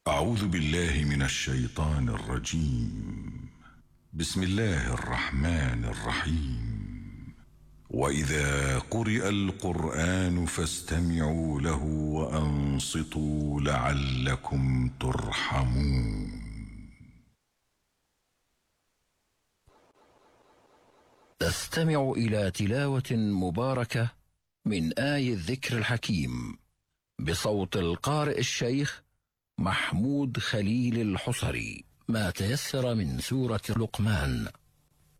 أعوذ بالله من الشيطان الرجيم. بسم الله الرحمن الرحيم. وإذا قرئ القرآن فاستمعوا له وأنصتوا لعلكم ترحمون. تستمع إلى تلاوة مباركة من آي الذكر الحكيم بصوت القارئ الشيخ محمود خليل الحصري، ما تيسر من سورة لقمان.